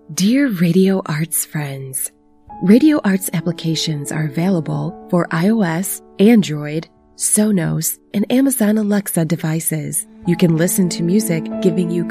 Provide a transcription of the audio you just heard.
Dear Radio Arts friends, Radio Arts applications are available for iOS, Android, Sonos, and Amazon Alexa devices. You can listen to music giving you